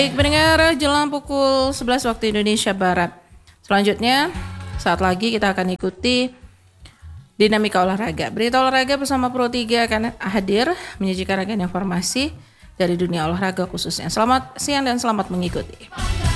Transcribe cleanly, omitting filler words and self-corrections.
Baik pendengar, jelang pukul 11 waktu Indonesia Barat. Selanjutnya, saat lagi kita akan ikuti dinamika olahraga. Berita olahraga bersama Pro3 akan hadir menyajikan rangkaian informasi dari dunia olahraga khususnya. Selamat siang dan selamat mengikuti.